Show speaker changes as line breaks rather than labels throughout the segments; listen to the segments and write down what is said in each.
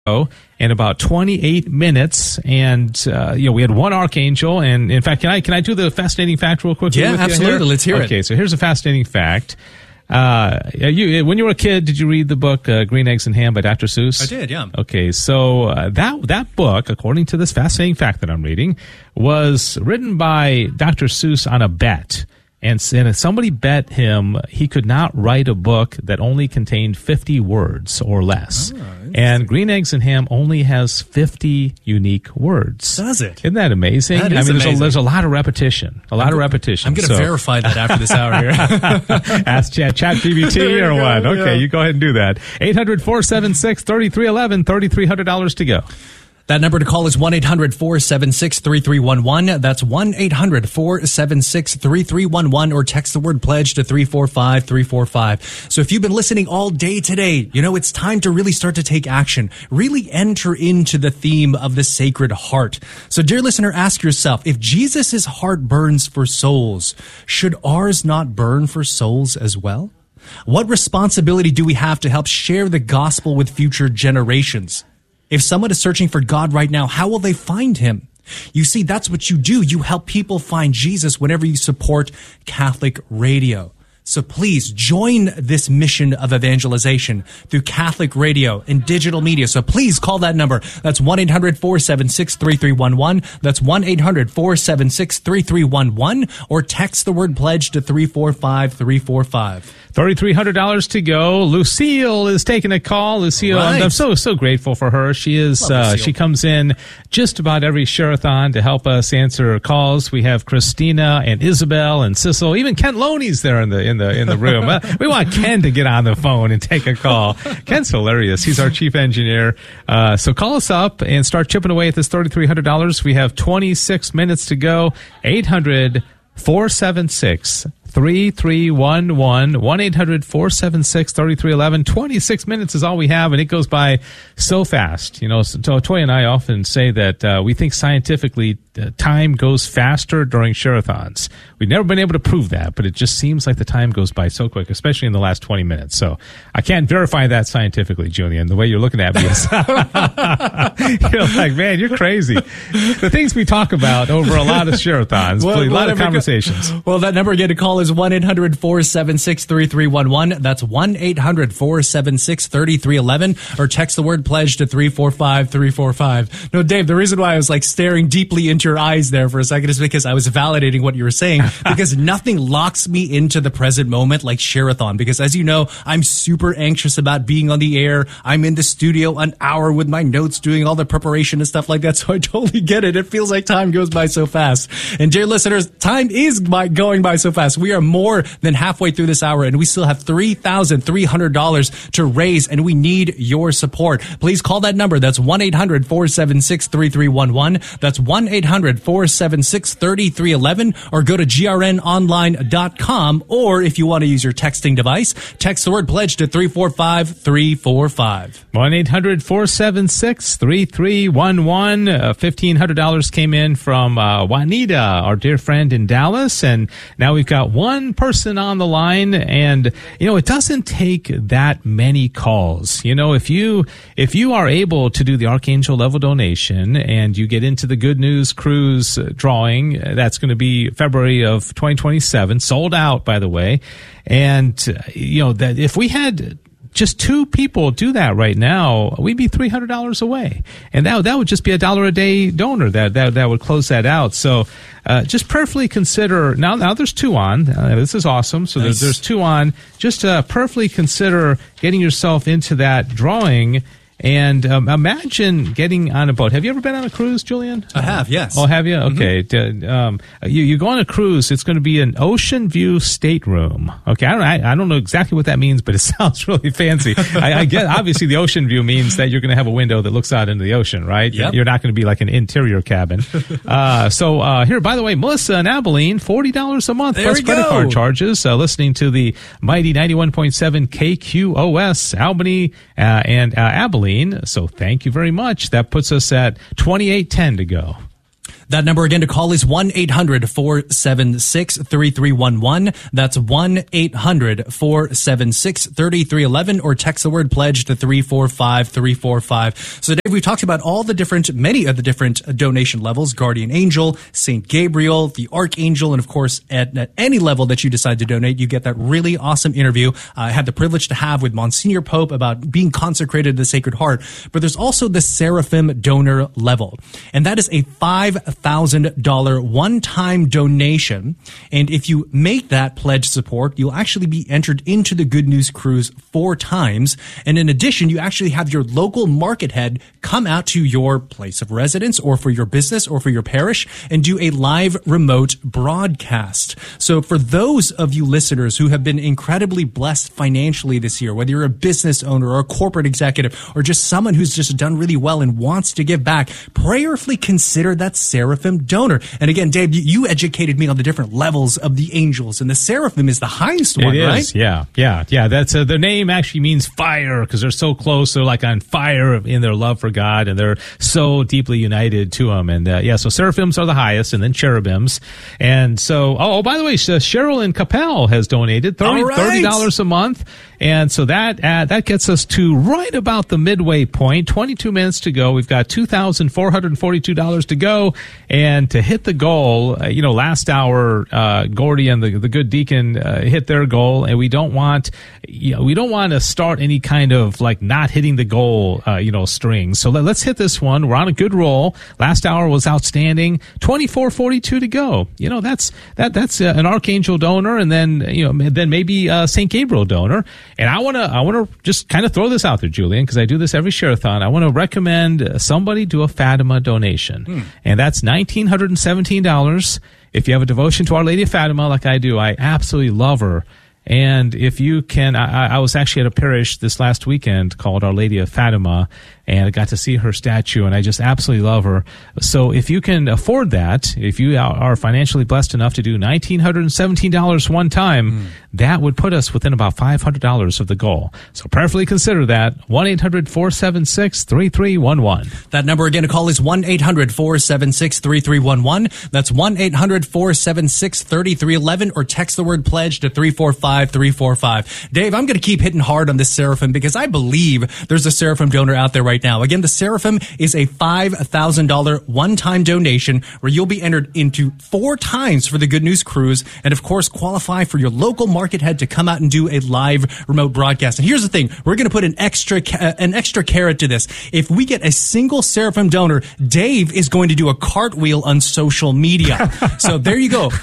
in about 28 minutes, and we had one archangel. And in fact, can I do the fascinating fact real quickly?
Yeah, absolutely. Let's hear it.
Okay, so here's a fascinating fact. When you were a kid, did you read the book Green Eggs and Ham by Dr. Seuss?
I did, yeah.
Okay, so that book, according to this fascinating fact that I'm reading, was written by Dr. Seuss on a bet. And if somebody bet him he could not write a book that only contained 50 words or less. Oh, and Green Eggs and Ham only has 50 unique words.
Does it?
Isn't that amazing?
That is amazing.
There's a lot of repetition. I'm going to
verify that after this hour here.
Ask ChatGPT or what? Okay, you go ahead and do that. 800-476-3311, $3,300 to go.
That number to call is 1-800-476-3311. That's 1-800-476-3311, or text the word pledge to 345-345. So if you've been listening all day today, it's time to really start to take action. Really enter into the theme of the Sacred Heart. So dear listener, ask yourself, if Jesus' heart burns for souls, should ours not burn for souls as well? What responsibility do we have to help share the gospel with future generations? If someone is searching for God right now, how will they find him? You see, that's what you do. You help people find Jesus whenever you support Catholic radio. So please join this mission of evangelization through Catholic radio and digital media. So please call that number. That's 1-800-476-3311. That's 1-800-476-3311. Or text the word pledge to 345-345.
$3,300 to go. Lucille is taking a call. Lucille, right. I'm so grateful for her. She is. She comes in just about every Share-a-thon to help us answer calls. We have Christina and Isabel and Sissel. Even Ken Loney's there in the room. We want Ken to get on the phone and take a call. Ken's hilarious. He's our chief engineer. So call us up and start chipping away at this $3,300. We have 26 minutes to go. 800-476-3311, 1-800-476-3311. 26 minutes is all we have, and it goes by so fast. So Toy and I often say that we think scientifically time goes faster during Share-a-thons. We've never been able to prove that, but it just seems like the time goes by so quick, especially in the last 20 minutes. So I can't verify that scientifically, Julian. The way you're looking at me is you're like, man, you're crazy. The things we talk about over a lot of Share-a-thons, a lot of conversations.
Well, that number again to call is 1-800-476-3311. That's 1-800-476-3311, or text the word pledge to 345-345. No, Dave, the reason why I was staring deeply into your eyes there for a second is because I was validating what you were saying, because nothing locks me into the present moment like Share-a-thon, because as you know, I'm super anxious about being on the air. I'm in the studio an hour with my notes doing all the preparation and stuff like that, so I totally get it. It feels like time goes by so fast. And dear listeners, time is going by so fast. We are more than halfway through this hour, and we still have $3,300 to raise, and we need your support. Please call that number. That's 1-800-476-3311. That's 1-800-476-3311, or go to grnonline.com, or if you want to use your texting device, text the word pledge to 345-345.
1-800-476-3311. $1,500 came in from Juanita, our dear friend in Dallas, and now we've got one person on the line, and it doesn't take that many calls. If you are able to do the Archangel level donation and you get into the Good News Cruise drawing, that's going to be February of 2027, sold out, by the way. And that if we had just two people do that right now, we'd be $300 away, and that would just be $1 a day donor that would close that out. So just prayerfully consider. Now there's two on. This is awesome. So nice. There's two on. Just prayerfully consider getting yourself into that drawing. And imagine getting on a boat. Have you ever been on a cruise, Julian?
I have, yes.
Oh, have you? Okay. Mm-hmm. You go on a cruise. It's going to be an ocean view stateroom. Okay. I don't know exactly what that means, but it sounds really fancy. I get obviously the ocean view means that you're going to have a window that looks out into the ocean, right?
Yep.
You're not going to be like an interior cabin. So here, by the way, Melissa in Abilene, $40 a month plus credit card charges. Listening to the mighty 91.7 KQOS Albany and Abilene. So thank you very much. That puts us at 2810 to go.
That number again to call is 1-800-476-3311. That's 1-800-476-3311, or text the word pledge to 345-345. So Dave, we've talked about many of the different donation levels: Guardian Angel, St. Gabriel, the Archangel, and of course at any level that you decide to donate, you get that really awesome interview I had the privilege to have with Monsignor Pope about being consecrated to the Sacred Heart. But there's also the Seraphim donor level, and that is a $5,000 one-time donation. And if you make that pledge support, you'll actually be entered into the Good News Cruise 4 times. And in addition, you actually have your local market head come out to your place of residence or for your business or for your parish and do a live remote broadcast. So for those of you listeners who have been incredibly blessed financially this year, whether you're a business owner or a corporate executive or just someone who's just done really well and wants to give back, prayerfully consider that Seraphim donor. And again, Dave, you educated me on the different levels of the angels, and the Seraphim is the highest one, right?
Yeah. That's their name actually means fire, because they're so close. They're like on fire in their love for God, and they're so deeply united to Him. And so Seraphims are the highest, and then cherubims. And so, by the way, Cheryl in Capel has donated $30 a month. And so that gets us to right about the midway point. 22 minutes to go. We've got $2,442 to go, and to hit the goal. Last hour, Gordy and the good deacon hit their goal, and we don't want to start any kind of like not hitting the goal, string. So let's hit this one. We're on a good roll. Last hour was outstanding. 2442 to go. That's an Archangel donor, and then maybe St. Gabriel donor. And I want to just kind of throw this out there, Julian, because I do this every Share-a-thon. I want to recommend somebody do a Fatima donation. And that's $1,917. If you have a devotion to Our Lady of Fatima, like I do, I absolutely love her. And if you can, I was actually at a parish this last weekend called Our Lady of Fatima, and I got to see her statue, and I just absolutely love her. So if you can afford that, if you are financially blessed enough to do $1,917 one time, that would put us within about $500 of the goal. So prayerfully consider that. 1-800-476-3311.
That number again to call is 1-800-476-3311. That's 1-800-476-3311, or text the word pledge to 345-345. Dave, I'm going to keep hitting hard on this Seraphim because I believe there's a Seraphim donor out there right now. Again, the Seraphim is a $5,000 one-time donation where you'll be entered into 4 times for the Good News Cruise, and of course qualify for your local market head to come out and do a live remote broadcast. And here's the thing, we're going to put an extra carrot to this. If we get a single Seraphim donor, Dave is going to do a cartwheel on social media. So there you go,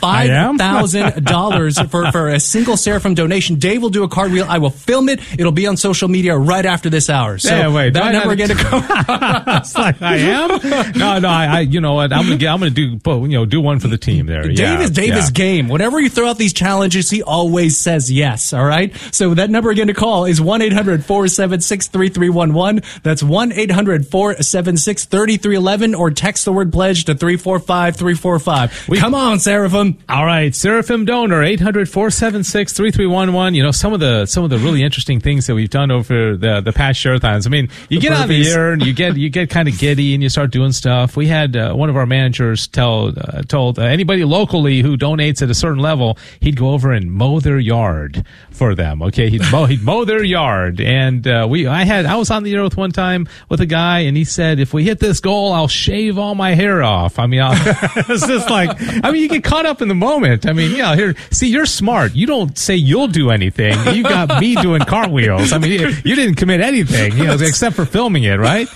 $5,000 for a single Seraphim donation. Dave will do a cartwheel. I will film it. It'll be on social media right after this hour. So that number again to go.
It's like I am. No. I you know what? I'm gonna do one for the team there.
Dave is game. Whenever you throw out these challenges, he always says yes. All right. So that number again to call is 1-800-476-3311. That's 1-800-476-3311, or text the word pledge to 345-345. Come on, Seraphim.
All right, Seraphim donor 800-476-3311. Some of the really interesting things that we've done over the past Share-a-thons. I mean, you get on the air and you get kind of giddy and you start doing stuff. We had one of our managers told anybody locally who donates at a certain level, he'd go over and mow their yard for them. Okay, he'd mow their yard. And I was on the air with one time with a guy, and he said, if we hit this goal, I'll shave all my hair off. I mean, it's just like, you get caught up in the moment. I mean, here, see, you're smart. You don't say you'll do anything. You got me doing cartwheels. I mean, you didn't commit anything, except for filming it, right?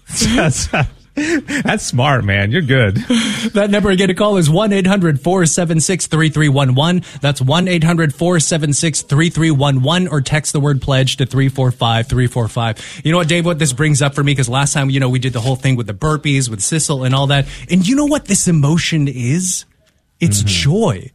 That's smart, man. You're good.
That number again to call is 1-800-476-3311. That's 1-800-476-3311, or text the word pledge to 345-345. You know what, Dave, what this brings up for me, because last time, we did the whole thing with the burpees, with Sissel and all that. And you know what this emotion is? It's joy.
Yeah.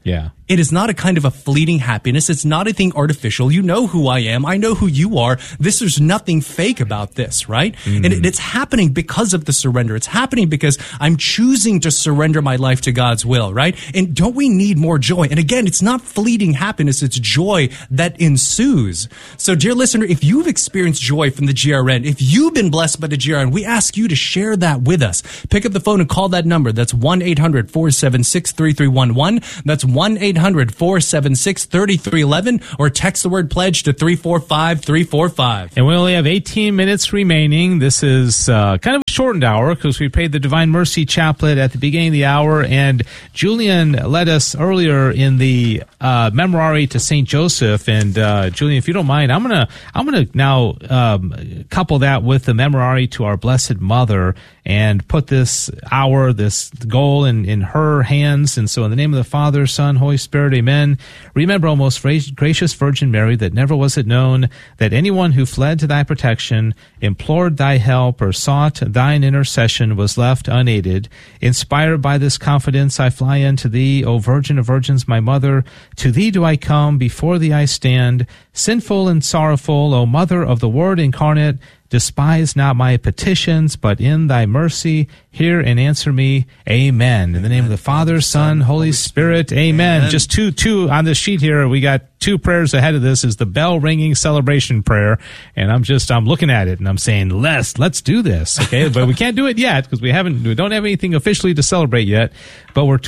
It is not a kind of a fleeting happiness. It's not a thing artificial. You know who I am. I know who you are. There's nothing fake about this, right? And it's happening because of the surrender. It's happening because I'm choosing to surrender my life to God's will, right? And don't we need more joy? And again, it's not fleeting happiness. It's joy that ensues. So dear listener, if you've experienced joy from the GRN, if you've been blessed by the GRN, we ask you to share that with us. Pick up the phone and call that number. That's 1-800-476-3311. That's 1-800-476-3311, or text the word pledge to 345-345.
And we only have 18 minutes remaining. This is kind of a shortened hour because we prayed the Divine Mercy Chaplet at the beginning of the hour, and Julian led us earlier in the Memorare to St. Joseph. And Julian, if you don't mind, I'm gonna now couple that with the Memorare to our Blessed Mother and put this hour, this goal in her hands. And so in the name of the Father, Son, Holy Spirit, amen. Remember, O most gracious Virgin Mary, that never was it known that anyone who fled to thy protection, implored thy help, or sought thine intercession was left unaided. Inspired by this confidence, I fly unto thee, O Virgin of Virgins, my Mother. To thee do I come, before thee I stand, sinful and sorrowful, O Mother of the Word incarnate. Despise not my petitions, but in thy mercy hear and answer me. Amen. In the name of the Father, Son, Holy Spirit. Amen. Just two on the sheet here. We got two prayers ahead of this. Is the bell ringing celebration prayer, and I'm looking at it and I'm saying let's do this. Okay, but we can't do it yet because we don't have anything officially to celebrate yet. But we're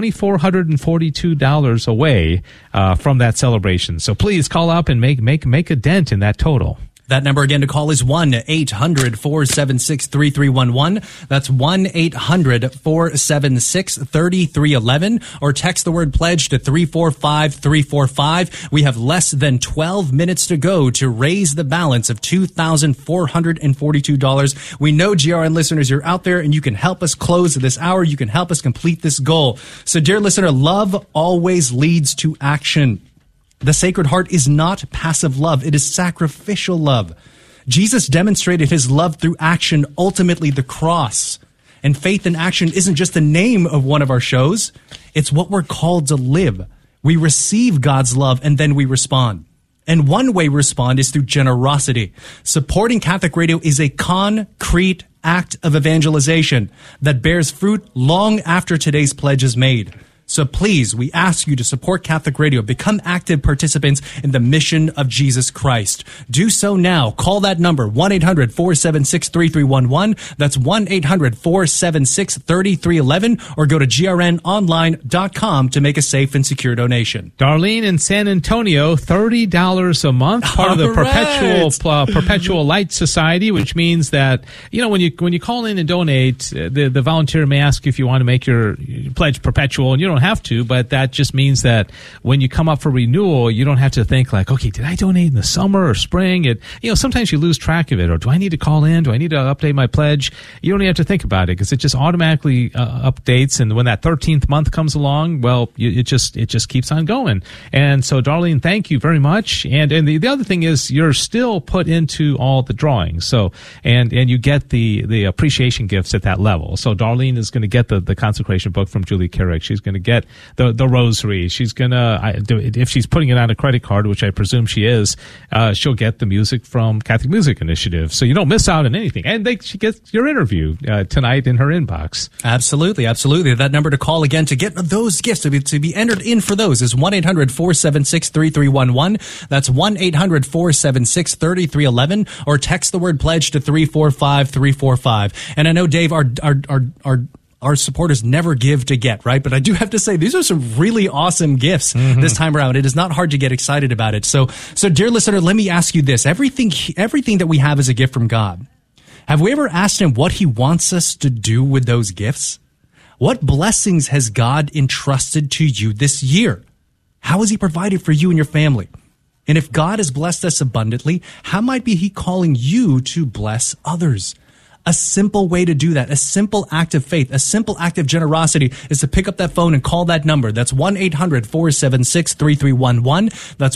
$2,442 away from that celebration. So please call up and make a dent in that total.
That number again to call is 1-800-476-3311. That's 1-800-476-3311. Or text the word pledge to 345-345. We have less than 12 minutes to go to raise the balance of $2,442. We know, GRN listeners, you're out there and you can help us close this hour. You can help us complete this goal. So, dear listener, love always leads to action. The Sacred Heart is not passive love. It is sacrificial love. Jesus demonstrated his love through action, ultimately the cross. And faith in action isn't just the name of one of our shows. It's what we're called to live. We receive God's love and then we respond. And one way we respond is through generosity. Supporting Catholic Radio is a concrete act of evangelization that bears fruit long after today's pledge is made. So please, we ask you to support Catholic Radio. Become active participants in the mission of Jesus Christ. Do so now. Call that number, 1-800-476-3311. That's 1-800-476-3311. Or go to grnonline.com to make a safe and secure donation.
Darlene in San Antonio, $30 a month, part of the Perpetual Light Society, which means that, when you call in and donate, the volunteer may ask you if you want to make your pledge perpetual, and you don't have to, but that just means that when you come up for renewal, you don't have to think like, okay, did I donate in the summer or spring? Sometimes you lose track of it, or do I need to call in? Do I need to update my pledge? You don't even have to think about it because it just automatically updates, and when that 13th month comes along, well, it just keeps on going. And so, Darlene, thank you very much. And the other thing is you're still put into all the drawings. So and you get the appreciation gifts at that level. So Darlene is going to get the consecration book from Julie Carrick. She's going to get the rosary. She's gonna, if she's putting it on a credit card, which I presume she is, she'll get the music from Catholic Music Initiative. So you don't miss out on anything. And she gets your interview tonight in her inbox.
Absolutely, absolutely. That number to call again to get those gifts, to be entered in for those, is 1-800-476-3311. That's 1-800-476-3311. Or text the word pledge to 345-345. And I know, Dave, our supporters never give to get, right? But I do have to say, these are some really awesome gifts this time around. It is not hard to get excited about it. So dear listener, let me ask you this. Everything that we have is a gift from God. Have we ever asked him what he wants us to do with those gifts? What blessings has God entrusted to you this year? How has he provided for you and your family? And if God has blessed us abundantly, how might be he calling you to bless others? A simple way to do that, a simple act of faith, a simple act of generosity is to pick up that phone and call that number. That's 1-800-476-3311. That's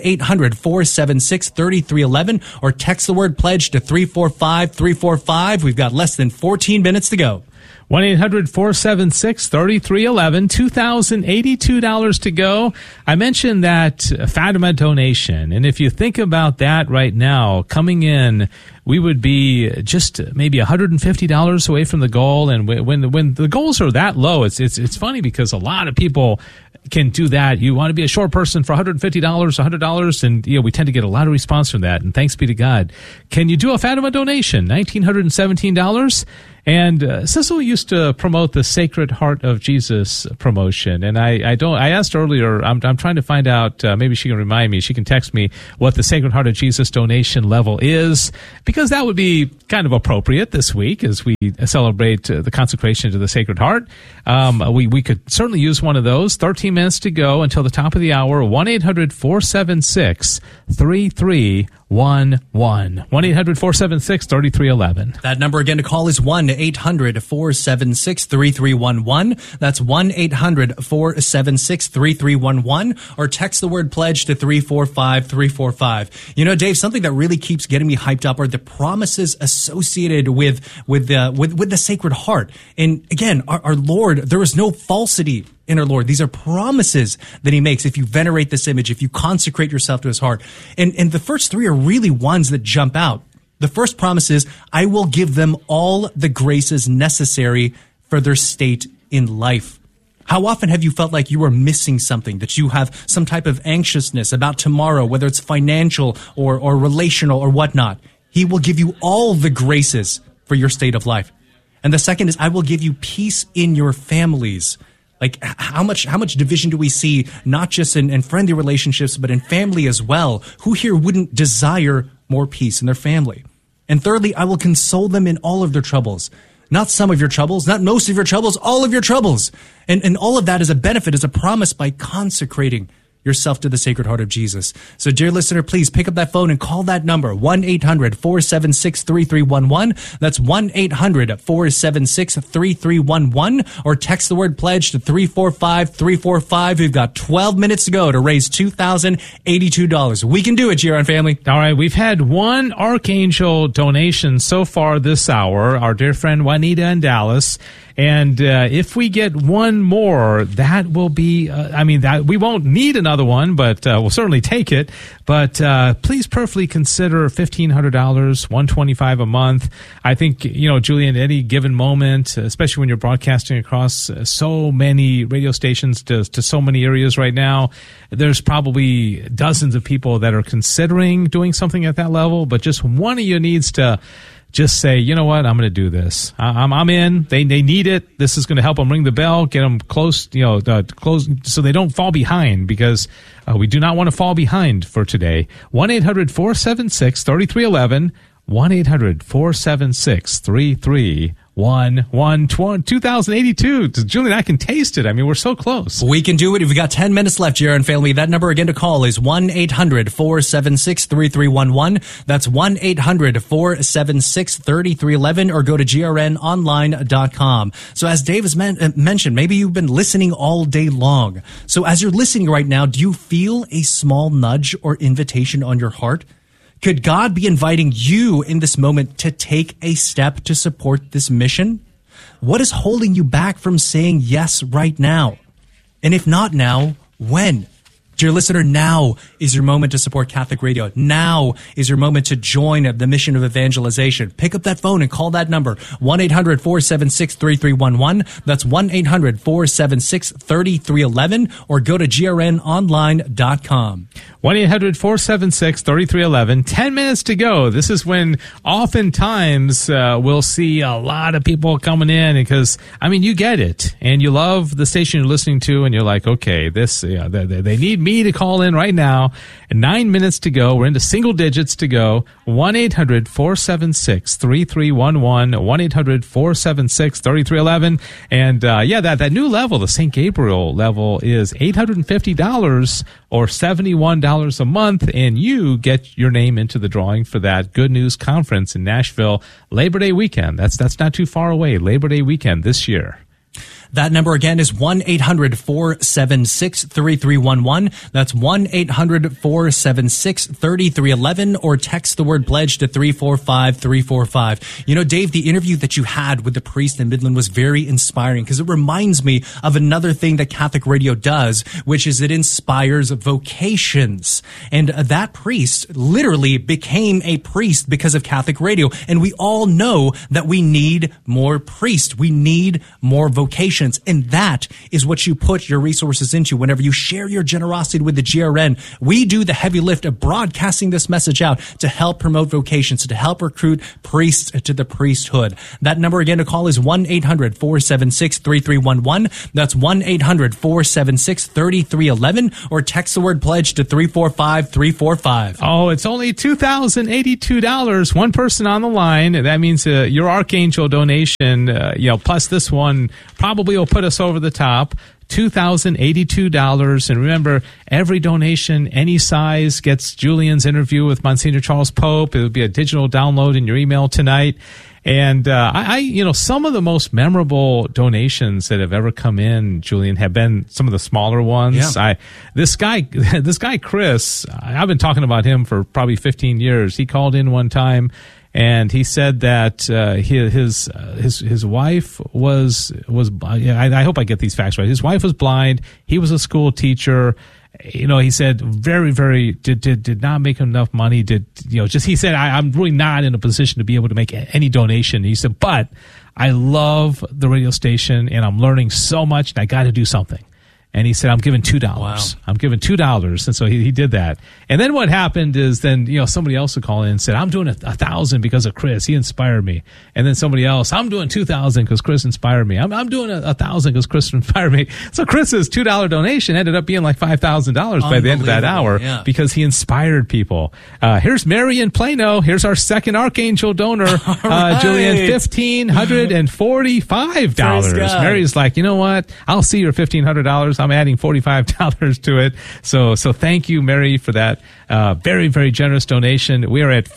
1-800-476-3311. Or text the word pledge to 345-345. We've got less than 14 minutes to go.
1-800-476-3311, $2,082 to go. I mentioned that Fatima donation, and if you think about that right now, coming in, we would be just maybe $150 away from the goal. And when the goals are that low, it's funny because a lot of people can do that. You want to be a short person for $150, $100, and we tend to get a lot of response from that. And thanks be to God. Can you do a Fatima donation? $1,917. And Sissel used to promote the Sacred Heart of Jesus promotion, and I asked earlier. I'm trying to find out. Maybe she can remind me. She can text me what the Sacred Heart of Jesus donation level is, because that would be kind of appropriate this week as we celebrate the consecration to the Sacred Heart. We could certainly use one of those. 13 minutes to go until the top of the hour. 1-800-476-3311. 1-800-476-3311.
That number again to call is 1-800-476-3311. That's 1-800-476-3311. Or text the word pledge to 345-345. Dave, something that really keeps getting me hyped up are the promises associated with the Sacred Heart. And again, our Lord, there is no falsity in our Lord. These are promises that he makes if you venerate this image, if you consecrate yourself to his heart. And the first three are really ones that jump out. The first promise is, I will give them all the graces necessary for their state in life. How often have you felt like you are missing something, that you have some type of anxiousness about tomorrow, whether it's financial or relational or whatnot? He will give you all the graces for your state of life. And the second is, I will give you peace in your families. Like, how much division do we see, not just in friendly relationships, but in family as well? Who here wouldn't desire more peace in their family? And thirdly, I will console them in all of their troubles. Not some of your troubles, not most of your troubles, all of your troubles. And all of that is a benefit, is a promise by consecrating yourself to the Sacred Heart of Jesus. So, dear listener, please pick up that phone and call that number, 1-800-476-3311. That's 1-800-476-3311. Or text the word pledge to 345-345. We've got 12 minutes to go to raise $2,082. We can do it, Giron family.
All right, we've had one Archangel donation so far this hour, our dear friend Juanita in Dallas. And if we get one more, that will be, that we won't need another one, but we'll certainly take it. But please prayerfully consider $1,500, $125 a month. I think, Julian, at any given moment, especially when you're broadcasting across so many radio stations to so many areas right now, there's probably dozens of people that are considering doing something at that level. But just one of you needs to just say, you know what, I'm going to do this. I'm in. They need it. This is going to help them ring the bell, get them close, close so they don't fall behind, because we do not want to fall behind for today. 1-800-476-3311. 1-800-476-3311. 2,082. Julian, I can taste it. We're so close.
We can do it. We've got 10 minutes left, Giron family. That number again to call is 1-800-476-3311. That's 1-800-476-3311, or go to grnonline.com. So as Dave has mentioned, maybe you've been listening all day long. So as you're listening right now, do you feel a small nudge or invitation on your heart? Could God be inviting you in this moment to take a step to support this mission? What is holding you back from saying yes right now? And if not now, when? Dear listener, now is your moment to support Catholic Radio. Now is your moment to join the mission of evangelization. Pick up that phone and call that number, 1-800-476-3311. That's 1-800-476-3311, or go to grnonline.com.
1-800-476-3311. 10 minutes to go. This is when oftentimes we'll see a lot of people coming in because, you get it. And you love the station you're listening to, and you're like, okay, they need me to call in right now. And 9 minutes to go. We're into single digits to go. 1-800-476-3311. 1-800-476-3311. And that new level, the St. Gabriel level, is $850 or $71 a month, and you get your name into the drawing for that Good News Conference in Nashville Labor Day weekend. That's not too far away. Labor Day weekend this year.
That number again is 1-800-476-3311. That's 1-800-476-3311, or text the word pledge to 345-345. You know, Dave, the interview that you had with the priest in Midland was very inspiring because it reminds me of another thing that Catholic radio does, which is it inspires vocations. And that priest literally became a priest because of Catholic radio. And we all know that we need more priests. We need more vocations. And that is what you put your resources into whenever you share your generosity with the GRN. We do the heavy lift of broadcasting this message out to help promote vocations, to help recruit priests to the priesthood. That number again to call is 1-800-476-3311. That's 1-800-476-3311, or text the word pledge to 345-345.
Oh, it's only $2,082. One person on the line. That means your Archangel donation, plus this one probably will put us over the top. $2,082. And remember, every donation, any size, gets Julian's interview with Monsignor Charles Pope. It will be a digital download in your email tonight. And some of the most memorable donations that have ever come in, Julian, have been some of the smaller ones.
Yeah.
This guy Chris, I've been talking about him for probably 15 years. He called in one time, and he said that his wife was I hope I get these facts right. His wife was blind. He was a school teacher. He said very, very did not make enough money. He said, I'm really not in a position to be able to make any donation. He said, but I love the radio station and I'm learning so much and I got to do something. And he said, I'm giving $2.
Wow.
I'm giving $2. And so he did that. And then what happened is somebody else would call in and said, I'm doing 1,000 because of Chris. He inspired me. And then somebody else, I'm doing 2,000 because Chris inspired me. I'm doing 1,000 because Chris inspired me. So Chris's $2 donation ended up being like $5,000 by the end of that hour because he inspired people. Here's Mary in Plano. Here's our second Archangel donor, right. Julian, $1,545. Mary's like, you know what? I'll see your $1,500. I'm adding $45 to it. So thank you, Mary, for that very, very generous donation. We are at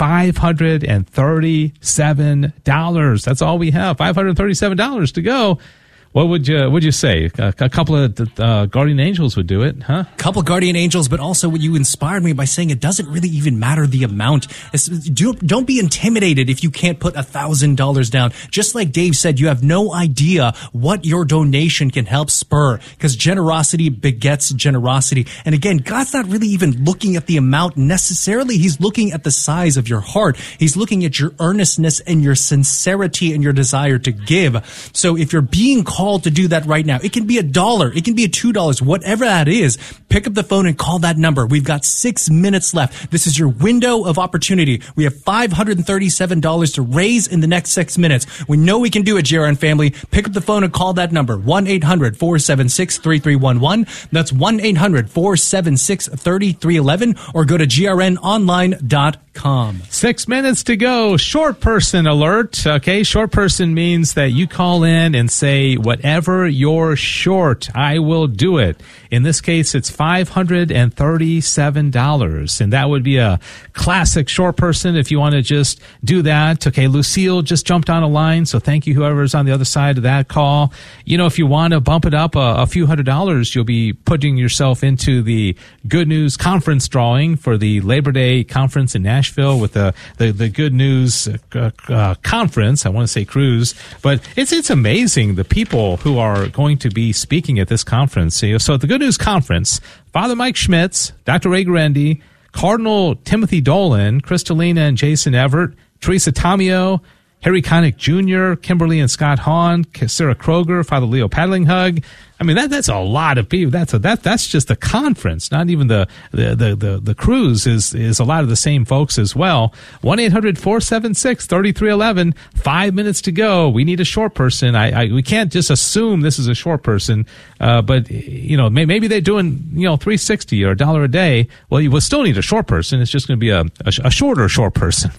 $537. That's all we have. $537 to go. What would you say? A couple of guardian angels would do it, huh?
A couple guardian angels, but also you inspired me by saying it doesn't really even matter the amount. Don't be intimidated if you can't put $1,000 down. Just like Dave said, you have no idea what your donation can help spur, because generosity begets generosity. And again, God's not really even looking at the amount necessarily. He's looking at the size of your heart. He's looking at your earnestness and your sincerity and your desire to give. So if you're being called to do that right now, it can be $1, it can be $2, whatever that is. Pick up the phone and call that number. We've got 6 minutes left. This is your window of opportunity. We have $537 to raise in the next 6 minutes. We know we can do it, GRN family. Pick up the phone and call that number, 1-800-476-3311. That's 1-800-476-3311, or go to grnonline.com.
6 minutes to go. Short person alert. Okay, short person means that you call in and say, whatever you're short, I will do it. In this case, it's $537, and that would be a classic short person if you want to just do that. Okay, Lucille just jumped on a line, so thank you, whoever's on the other side of that call. If you want to bump it up a few $100s, you'll be putting yourself into the Good News Conference drawing for the Labor Day conference in Nashville with the Good News Conference. I want to say cruise, but it's amazing the people who are going to be speaking at this conference. So at the Good News Conference, Father Mike Schmitz, Dr. Ray Guarendi, Cardinal Timothy Dolan, Kristalina and Jason Everett, Teresa Tomeo, Harry Connick Jr., Kimberly and Scott Hahn, Sarah Kroger, Father Leo Paddlinghug. I mean, that's a lot of people. That's just the conference, not even the cruise is a lot of the same folks as well. 1-800-476-3311. 5 minutes to go. We need a short person. We can't just assume this is a short person. But maybe they're doing, $3.60 or $1 a day. Well, you will still need a short person. It's just going to be a shorter short person.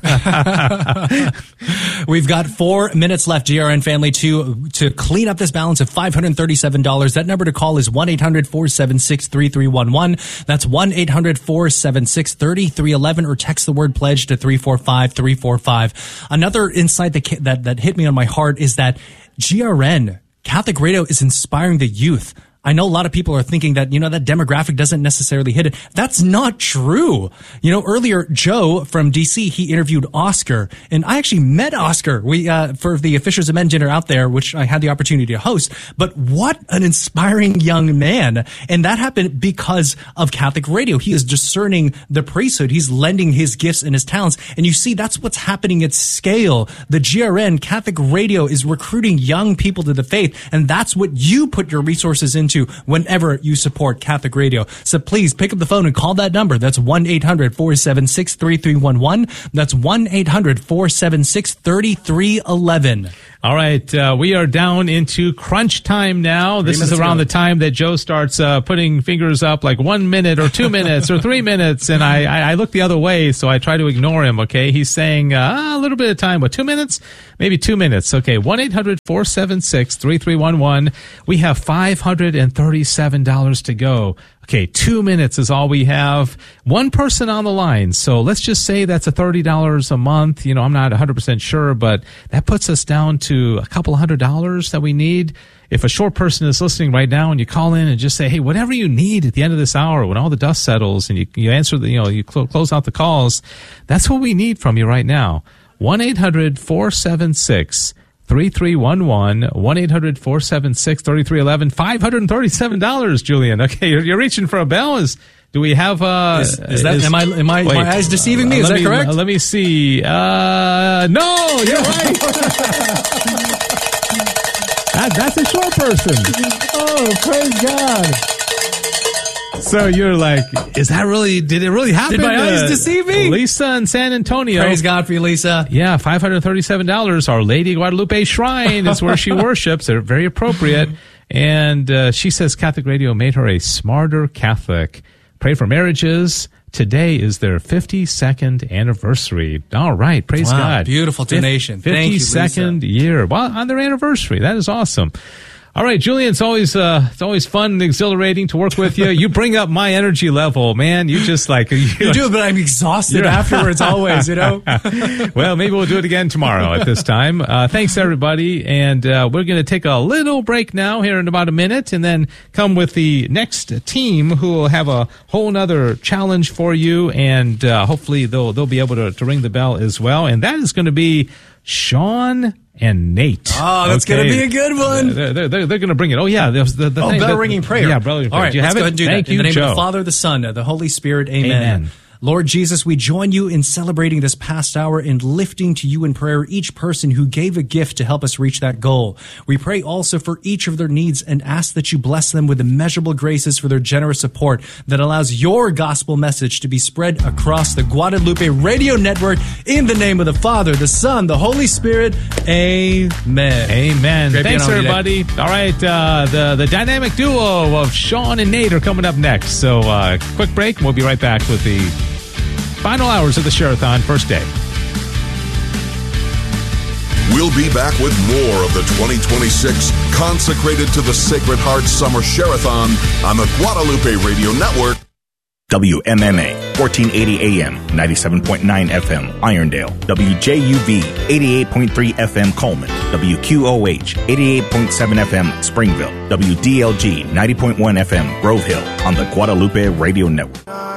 We've got 4 minutes left, GRN family, to clean up this balance of $537. That number to call is 1-800-476-3311. That's 1-800-476-3311, or text the word pledge to 345-345. Another insight that hit me on my heart is that GRN Catholic Radio is inspiring the youth. I know a lot of people are thinking that, that demographic doesn't necessarily hit it. That's not true. Earlier, Joe from DC, he interviewed Oscar, and I actually met Oscar. We, for the Fishers of Men dinner out there, which I had the opportunity to host. But what an inspiring young man. And that happened because of Catholic Radio. He is discerning the priesthood. He's lending his gifts and his talents. And you see, that's what's happening at scale. The GRN, Catholic Radio, is recruiting young people to the faith. And that's what you put your resources into whenever you support Catholic Radio. So please pick up the phone and call that number. That's 1-800-476-3311. That's 1-800-476-3311.
All right, we are down into crunch time now. This is around the time that Joe starts putting fingers up like 1 minute or 2 minutes or 3 minutes, and I look the other way, so I try to ignore him, okay? He's saying a little bit of time. What, 2 minutes? Maybe 2 minutes. Okay, 1-800-476-3311. We have $537 to go. Okay, 2 minutes is all we have. One person on the line. So let's just say that's a $30 a month. I'm not 100% sure, but that puts us down to a couple $100 that we need. If a short person is listening right now and you call in and just say, hey, whatever you need at the end of this hour, when all the dust settles and you answer you close out the calls, that's what we need from you right now. 1-800-476-3311, 1-800-476-3311, $537, Julian. Okay, you're reaching for a bell. Do we have
is that am I my eyes deceiving me? Is that correct?
Let me see. No, you're right. That's a short person.
Oh, praise God.
So you're like, did it really happen?
Did my eyes deceive me?
Lisa in San Antonio.
Praise God for you, Lisa.
Yeah, $537. Our Lady Guadalupe Shrine is where she worships. They're very appropriate. And she says Catholic Radio made her a smarter Catholic. Pray for marriages. Today is their 52nd anniversary. All right, praise God.
Beautiful donation.
52nd year. Well, on their anniversary. That is awesome. All right, Julian, it's always fun and exhilarating to work with you. You bring up my energy level, man. You just like...
You do, but I'm exhausted afterwards always,
Well, maybe we'll do it again tomorrow at this time. Thanks, everybody. And we're going to take a little break now here in about a minute and then come with the next team who will have a whole nother challenge for you. And hopefully they'll be able to ring the bell as well. And that is going to be Sean and Nate.
Oh, that's going to be a good one.
They're going to bring it. Oh, yeah. The
bell ringing prayer.
Yeah, bell ringing prayer.
All right,
do you have
let's go ahead and do
Thank
that.
you,
in the name
Joe.
of the Father, the Son, the Holy Spirit. Amen.
Amen.
Lord Jesus, we join you in celebrating this past hour and lifting to you in prayer each person who gave a gift to help us reach that goal. We pray also for each of their needs and ask that you bless them with immeasurable graces for their generous support that allows your gospel message to be spread across the Guadalupe Radio Network in the name of the Father, the Son, the Holy Spirit. Amen.
Amen.
Great
Thanks, everybody. All right, the dynamic duo of Sean and Nate are coming up next. So quick break, and we'll be right back with the final hours of the Share-a-thon, first day.
We'll be back with more of the 2026 Consecrated to the Sacred Heart Summer Share-a-thon on the Guadalupe Radio Network.
WMMA, 1480 AM, 97.9 FM, Irondale. WJUV, 88.3 FM, Coleman. WQOH, 88.7 FM, Springville. WDLG, 90.1 FM, Grove Hill, on the Guadalupe Radio Network.